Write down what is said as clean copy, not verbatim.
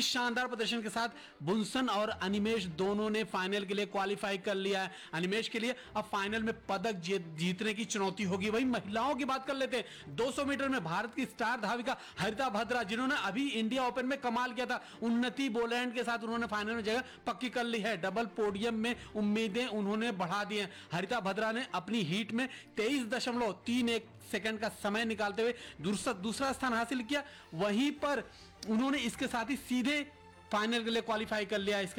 इस शानदार प्रदर्शन के साथ बुनसन और अनिमेश दोनों ने फाइनल के लिए क्वालिफाई कर लिया है। अनिमेश के लिए अब फाइनल में पदक जीतने की चुनौती होगी। वहीं महिलाओं की बात कर लेते हैं। 200 मीटर में भारत की स्टार धाविका हरिता भद्रा, जिन्होंने अभी इंडिया ओपन में कमाल किया था, उन्नति बोलैंड के साथ उन्होंने फाइनल में जगह पक्की कर ली है। डबल पोडियम में उम्मीदें उन्होंने बढ़ा दी हैं। हरिता भद्रा ने अपनी हीट में 23.31 सेकंड का समय निकालते हुए दूसरा स्थान हासिल किया। वहीं पर उन्होंने इसके साथ ही सीधे फाइनल के लिए क्वालिफाई कर लिया। इसके